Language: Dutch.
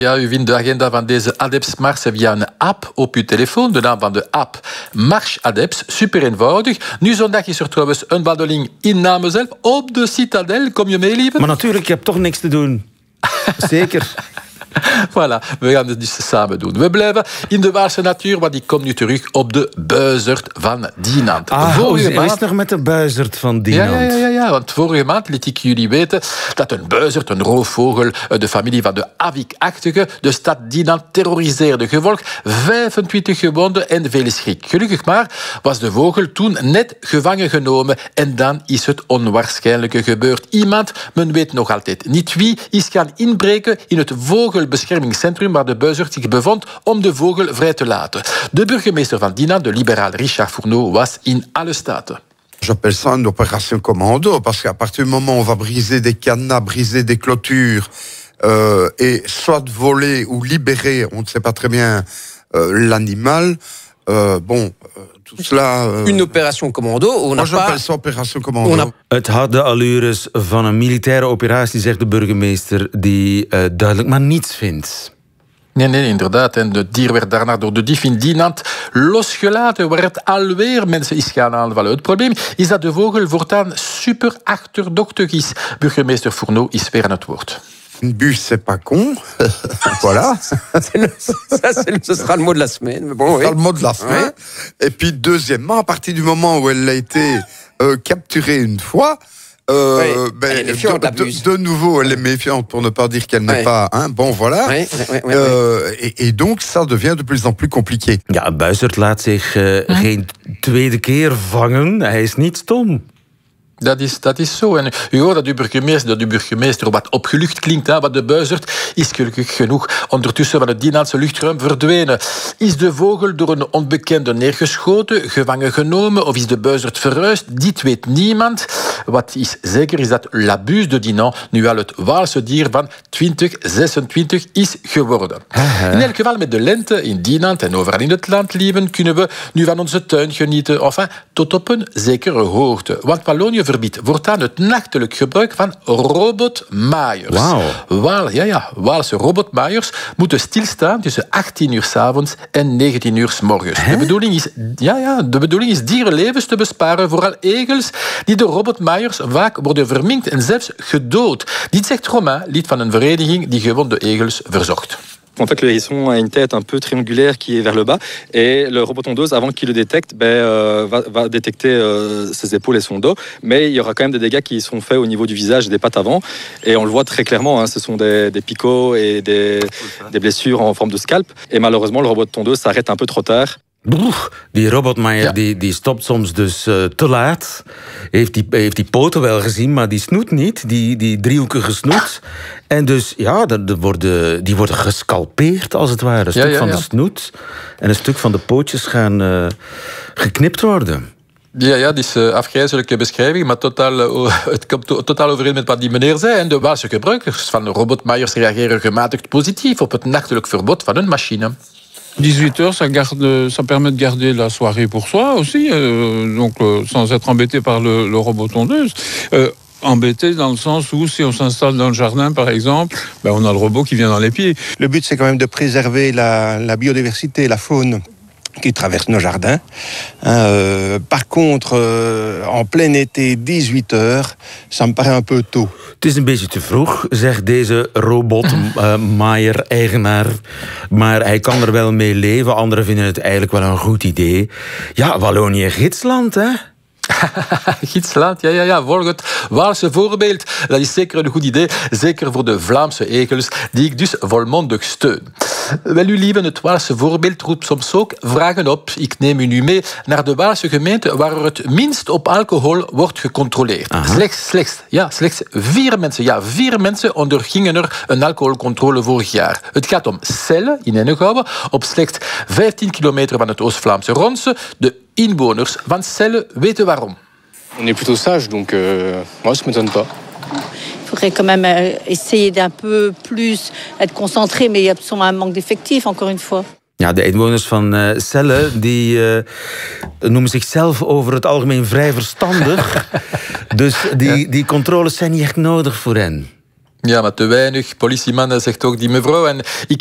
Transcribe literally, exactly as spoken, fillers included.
Ja, u vindt de agenda van deze Adeps-mars via een app op uw telefoon. De naam van de app Mars Adeps. Super eenvoudig. Nu zondag is er trouwens een wandeling in Namen zelf op de Citadel. Kom je mee, lieve? Maar natuurlijk, je hebt toch niks te doen. Zeker. Voilà, we gaan het dus samen doen. We blijven in de Waalse natuur, want ik kom nu terug op de buizerd van Dinant. Ah, vorige hoe maand... is het nog met de buizerd van Dinant? Ja, ja, ja, ja, want vorige maand liet ik jullie weten dat een buizerd, een roofvogel, de familie van de Avik-achtige, de stad Dinant terroriseerde. Gevolg vijfentwintig gewonden en veel schrik. Gelukkig maar was de vogel toen net gevangen genomen en dan is het onwaarschijnlijke gebeurd. Iemand, men weet nog altijd niet wie, is gaan inbreken in het vogelbeschermingscentrum waar de buizerd zich bevond om de vogel vrij te laten. De burgemeester van Dinant, de liberaal Richard Fourneau, was in alle staten. J'appelle ça une opération commando, parce qu'à partir du moment où on va briser des cadenas, briser des clôtures, euh, et soit voler ou libérer, on ne sait pas très bien, euh, l'animal, euh, bon... tout cela, euh... Une opération commando. On Moi, j'appelle pas... ça opération commando. A... Het had de allures van een militaire operatie, zegt de burgemeester, die uh, duidelijk maar niets vindt. Nee, nee, inderdaad. En de dier werd daarna door de dief in Dinant losgelaten, waar het alweer mensen is gaan aanvallen. Het probleem is dat de vogel voortaan super achterdochtig is. Burgemeester Fourneau is weer aan het woord. Une bûche, c'est pas con. Voilà. le, ça, le, ce sera le mot de la semaine. Mais bon, ce oui. sera le mot de la semaine. Ouais. Et puis, deuxièmement, à partir du moment où elle a été euh, capturée une fois, euh, oui. ben, elle est méfiante, de, de, de nouveau, elle est méfiante, pour ne pas dire qu'elle n'est ouais. pas... Hein, bon, voilà. Ouais, ouais, ouais, euh, ouais. et, et donc, ça devient de plus en plus compliqué. Ja, een buizerd laat zich uh, hm? geen tweede keer vangen. Hij is niet stom. Dat is, dat is zo. En u hoort dat uw burgemeester, dat uw burgemeester wat opgelucht klinkt. Hè, want de buizerd is gelukkig genoeg ondertussen van het Dinantse luchtruim verdwenen. Is de vogel door een onbekende neergeschoten, gevangen genomen of is de buizerd verhuisd? Dit weet niemand. Wat is zeker is dat l'Abus de Dinant nu al het Waalse dier van twintig zesentwintig is geworden. In elk geval met de lente in Dinant en overal in het land, lieven, kunnen we nu van onze tuin genieten. Enfin, tot op een zekere hoogte. Want Wallonië verbiedt voortaan het nachtelijk gebruik van robotmaaiers. Wauw. Waal, ja, ja, Waalse robotmaaiers moeten stilstaan tussen achttien uur 's avonds en negentien uur 's morgens. De bedoeling is, ja, ja, de bedoeling is dierenlevens te besparen, vooral egels die door robotmaaiers vaak worden verminkt en zelfs gedood. Dit zegt Romain, lid van een vereniging die gewonde egels verzocht. En fait, le hérisson a une tête un peu triangulaire qui est vers le bas. Et le robotondeuse, avant qu'il le détecte, ben, euh, va, va détecter euh, ses épaules et son dos. Mais il y aura quand même des dégâts qui sont faits au niveau du visage et des pattes avant. Et on le voit très clairement, hein, ce sont des, des picots et des, des blessures en forme de scalp. Et malheureusement, le robotondeuse s'arrête un peu trop tard. Broeh, die robotmaaier ja. die, die stopt soms dus uh, te laat. Heeft die, heeft die poten wel gezien, maar die snoet niet. Die, die driehoekige snoet. En dus, ja, de, de worden, die worden gescalpeerd, als het ware. Een stuk ja, ja, van ja. de snoet en een stuk van de pootjes gaan uh, geknipt worden. Ja, ja, dat is een afgrijzelijke beschrijving, maar totaal, uh, het komt to- totaal overeen met wat die meneer zei. En de Waalse gebruikers van de robotmaaiers reageren gematigd positief op het nachtelijk verbod van hun machine. dix-huit heures, ça, garde, ça permet de garder la soirée pour soi aussi, euh, donc euh, sans être embêté par le, le robot-tondeuse. Euh, embêté dans le sens où si on s'installe dans le jardin, par exemple, ben on a le robot qui vient dans les pieds. Le but, c'est quand même de préserver la, la biodiversité, la faune qui traverse nos jardins. Euh, par contre, euh, en plein été, dix-huit heures, ça me paraît un peu tôt. Het is een beetje te vroeg, zegt deze robotmaaier-eigenaar. Maar hij kan er wel mee leven. Anderen vinden het eigenlijk wel een goed idee. Ja, Wallonië, gidsland, hè? Gidsland, ja, ja, ja, volg het Waalse voorbeeld. Dat is zeker een goed idee, zeker voor de Vlaamse egels, die ik dus volmondig steun. Wel, u lieven, het Waalse voorbeeld roept soms ook vragen op. Ik neem u nu mee naar de Waalse gemeente waar er het minst op alcohol wordt gecontroleerd. Slechts, slechts, ja, slechts vier mensen, ja, vier mensen ondergingen er een alcoholcontrole vorig jaar. Het gaat om Celle in Henegouwen, op slechts vijftien kilometer van het Oost-Vlaamse Ronse. De inwoners van Celle weten waarom. On est plutôt sage, donc euh, moi, ça ne m'étonne pas. Il faudrait quand même essayer d'un peu plus être concentré, mais il y a souvent un manque d'effectifs, encore une fois. Ja, de inwoners van uh, Celle die uh, noemen zichzelf over het algemeen vrij verstandig. Dus die, die controles zijn niet echt nodig voor hen. Ja, maar te weinig politiemannen, zegt ook die mevrouw. En ik